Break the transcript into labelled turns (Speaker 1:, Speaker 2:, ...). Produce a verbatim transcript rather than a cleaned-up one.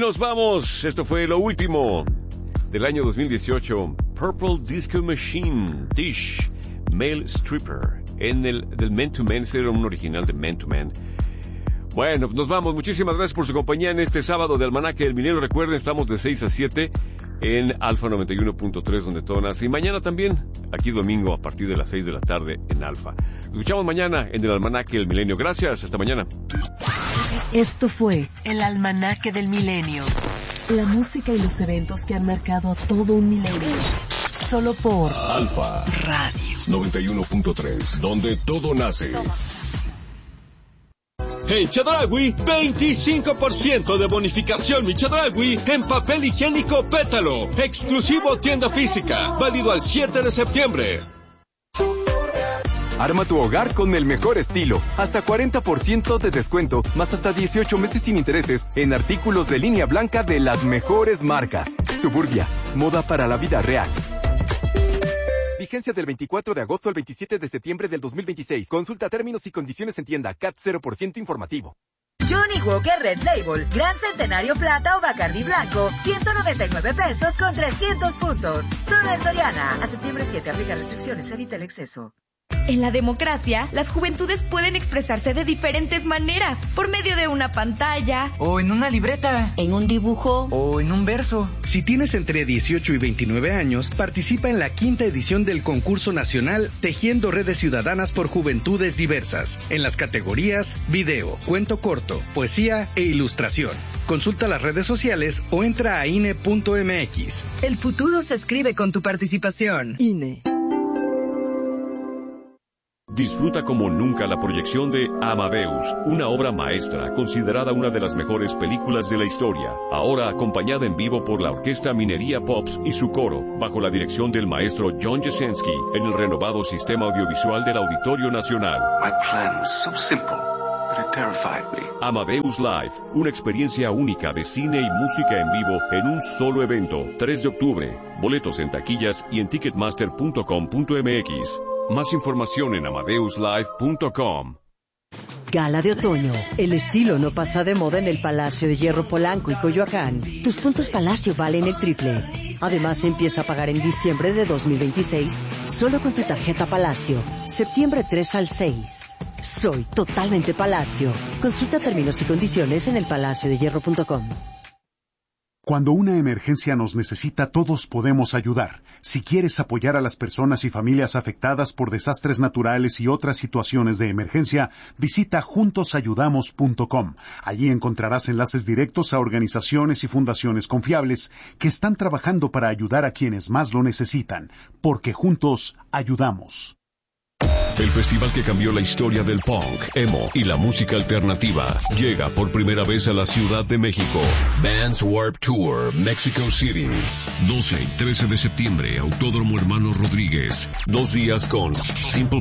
Speaker 1: nos vamos. Esto fue lo último del año dos mil dieciocho. Purple Disco Machine, Dish, Male Stripper. En el del Man to Man, este era un original de Man to Man. Bueno, nos vamos. Muchísimas gracias por su compañía en este sábado de Almanaque del Milenio. Recuerden, estamos de seis a siete en Alfa noventa y uno punto tres, donde todo nace. Y mañana también, aquí domingo, a partir de las seis de la tarde en Alfa. Nos escuchamos mañana en el Almanaque del Milenio. Gracias, hasta mañana.
Speaker 2: Esto fue el Almanaque del Milenio. La música y los eventos que han marcado todo un milenio. Solo por
Speaker 3: Alfa
Speaker 2: Radio
Speaker 3: noventa y uno punto tres, donde todo nace.
Speaker 4: En Chedraui, veinticinco por ciento de bonificación mi Chedraui en papel higiénico Pétalo. Exclusivo tienda física. Válido al siete de septiembre.
Speaker 5: Arma tu hogar con el mejor estilo. Hasta cuarenta por ciento de descuento, más hasta dieciocho meses sin intereses en artículos de línea blanca de las mejores marcas. Suburbia, moda para la vida real. Vigencia del veinticuatro de agosto al veintisiete de septiembre del dos mil veintiséis. Consulta términos y condiciones en tienda. C A T cero por ciento informativo.
Speaker 6: Johnny Walker Red Label, Gran Centenario Plata o Bacardí Blanco, ciento noventa y nueve pesos con trescientos puntos. Solo en Soriana. A septiembre siete, aplica restricciones, evita el exceso.
Speaker 7: En la democracia, las juventudes pueden expresarse de diferentes maneras, por medio de una pantalla,
Speaker 8: o en una libreta,
Speaker 9: en un dibujo,
Speaker 8: o en un verso.
Speaker 10: Si tienes entre dieciocho y veintinueve años, participa en la quinta edición del concurso nacional Tejiendo Redes Ciudadanas por Juventudes Diversas, en las categorías video, cuento corto, poesía e ilustración. Consulta las redes sociales o entra a I N E punto M X.
Speaker 11: El futuro se escribe con tu participación.
Speaker 2: I N E.
Speaker 1: Disfruta como nunca la proyección de Amadeus, una obra maestra considerada una de las mejores películas de la historia, ahora acompañada en vivo por la Orquesta Minería Pops y su coro, bajo la dirección del maestro John Jasenski, en el renovado sistema audiovisual del Auditorio Nacional.
Speaker 12: My plan was so simple, but it terrified me.
Speaker 1: Amadeus Live, una experiencia única de cine y música en vivo en un solo evento, tres de octubre. Boletos en taquillas y en ticketmaster punto com punto m x. Más información en amadeus live punto com.
Speaker 2: Gala de otoño. El estilo no pasa de moda en el Palacio de Hierro Polanco y Coyoacán. Tus puntos Palacio valen el triple. Además, empieza a pagar en diciembre de dos mil veintiséis solo con tu tarjeta Palacio. Septiembre tres al seis. Soy totalmente Palacio. Consulta términos y condiciones en el palacio de hierro punto com.
Speaker 13: Cuando una emergencia nos necesita, todos podemos ayudar. Si quieres apoyar a las personas y familias afectadas por desastres naturales y otras situaciones de emergencia, visita juntos ayudamos punto com. Allí encontrarás enlaces directos a organizaciones y fundaciones confiables que están trabajando para ayudar a quienes más lo necesitan, porque juntos ayudamos.
Speaker 3: El festival que cambió la historia del punk, emo y la música alternativa llega por primera vez a la Ciudad de México. Vans Warped Tour, Mexico City. doce y trece de septiembre, Autódromo Hermanos Rodríguez. Dos días con Simple